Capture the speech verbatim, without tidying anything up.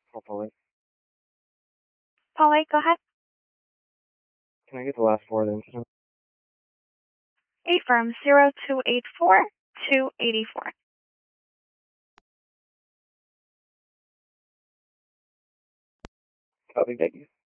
Hopefully. Polly, go ahead. Can I get the last four of the incident? A firm zero two eight four two eighty four. Copy, thank you.